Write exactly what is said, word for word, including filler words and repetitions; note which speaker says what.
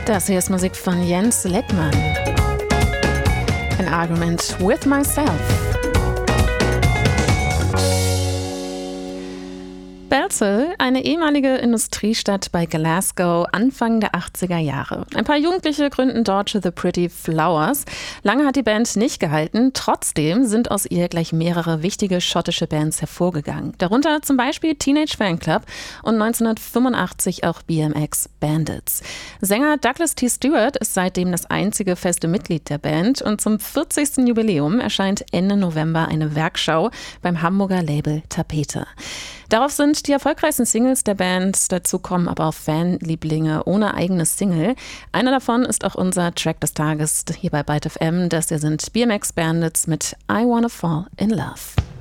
Speaker 1: Das hier ist Musik von Jens Lettmann. An Argument with Myself. Bellshill, eine ehemalige Industriestadt bei Glasgow, Anfang der achtziger Jahre. Ein paar Jugendliche gründen dort The Pretty Flowers. Lange hat die Band nicht gehalten, trotzdem sind aus ihr gleich mehrere wichtige schottische Bands hervorgegangen. Darunter zum Beispiel Teenage Fanclub und neunzehnhundertfünfundachtzig auch B M X Bandits. Sänger Douglas T. Stewart ist seitdem das einzige feste Mitglied der Band und zum vierzigsten Jubiläum erscheint Ende November eine Werkschau beim Hamburger Label Tapete. Darauf sind die erfolgreichsten Singles der Band, dazu kommen aber auch Fanlieblinge ohne eigenes Single. Einer davon ist auch unser Track des Tages hier bei Byte F M. Das hier sind B M X Bandits mit I Wanna Fall in Love.